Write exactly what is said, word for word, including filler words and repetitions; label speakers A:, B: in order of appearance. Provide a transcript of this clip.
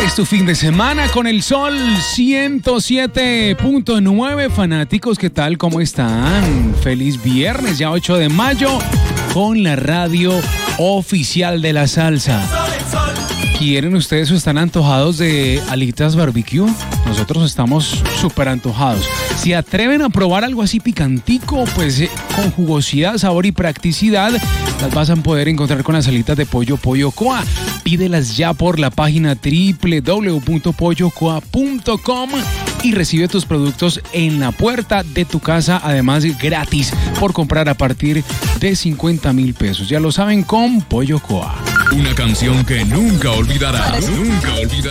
A: Es tu fin de semana con el Sol ciento siete punto nueve. Fanáticos, ¿qué tal? ¿Cómo están? Feliz viernes, ya ocho de mayo, con la radio oficial de la salsa. ¿Quieren ustedes o están antojados de alitas barbecue? Nosotros estamos súper antojados. Si atreven a probar algo así picantico, pues eh, con jugosidad, sabor y practicidad, las vas a poder encontrar con las alitas de Pollo Pollo Coa. Pídelas ya por la página doble u doble u doble u punto pollo coa punto com y recibe tus productos en la puerta de tu casa, además gratis por comprar a partir de cincuenta mil pesos. Ya lo saben, con Pollo Coa.
B: Una canción que nunca olvidarás. Nunca olvidarás.